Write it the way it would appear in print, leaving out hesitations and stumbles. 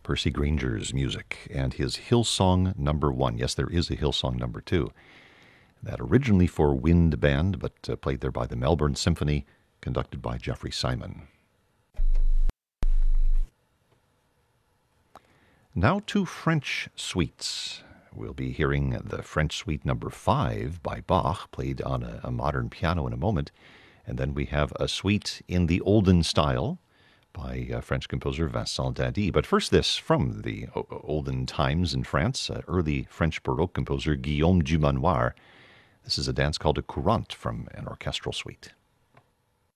Percy Granger's music and his Hillsong Number 1. Yes, there is a Hillsong Number 2. That originally for wind band, but played there by the Melbourne Symphony, conducted by Jeffrey Simon. Now two French suites. We'll be hearing the French Suite Number 5 by Bach, played on a modern piano in a moment. And then we have a suite in the olden style by French composer Vincent Dandy. But first this, from the olden times in France, early French Baroque composer Guillaume du Manoir. This is a dance called a courante from an orchestral suite.